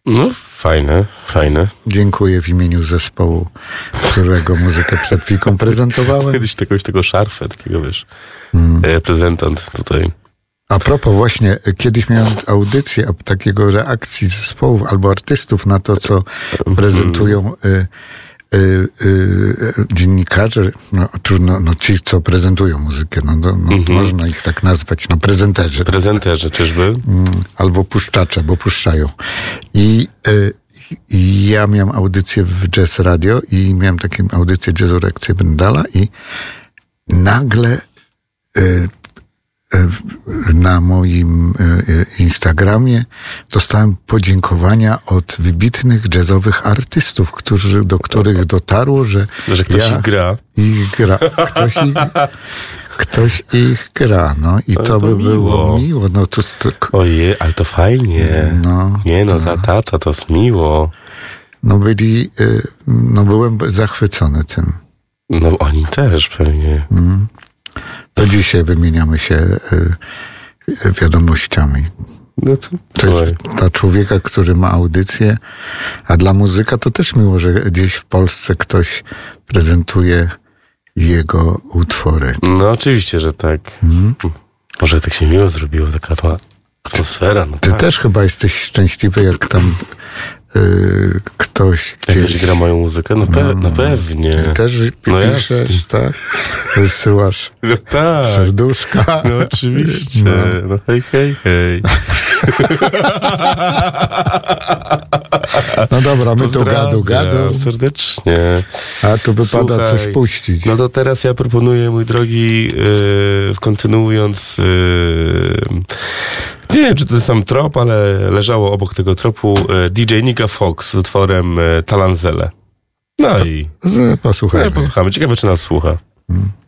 No, fajne. Dziękuję w imieniu zespołu, którego muzykę przed chwilą prezentowałem. Kiedyś tego szarfę, takiego prezentant tutaj. A propos, właśnie, kiedyś miałem audycję takiego reakcji zespołów albo artystów na to, co prezentują dziennikarze, trudno, ci, co prezentują muzykę, można ich tak nazwać, prezenterzy. Prezenterzy, czyżby? Albo puszczacze, bo puszczają. I ja miałem audycję w Jazz Radio i miałem taką audycję Jazzorekcję Brendala i nagle na moim Instagramie dostałem podziękowania od wybitnych jazzowych artystów, do których dotarło, że ktoś ich gra. Ktoś ich gra, I to by było miło. Ojej, ale to fajnie. Tata, to jest miło. Byłem zachwycony tym. Oni też pewnie. To dzisiaj wymieniamy się wiadomościami. To jest dla człowieka, który ma audycję, a dla muzyka to też miło, że gdzieś w Polsce ktoś prezentuje jego utwory. No oczywiście, że tak. Może tak się miło zrobiło, taka atmosfera. Ty też chyba jesteś szczęśliwy, jak tam ktoś gdzieś... Jak ktoś gra moją muzykę? No pewnie. Ty też piszesz, tak? Wysyłasz serduszka. No oczywiście. No hej. No dobra, my tu gadu. Serdecznie. A tu wypada coś puścić. No to teraz ja proponuję, mój drogi, kontynuując... Nie wiem, czy to jest sam trop, ale leżało obok tego tropu DJ Nika Fox z utworem Talanzele. No i... Posłuchajmy. Posłuchamy. Ciekawe, czy nas słucha.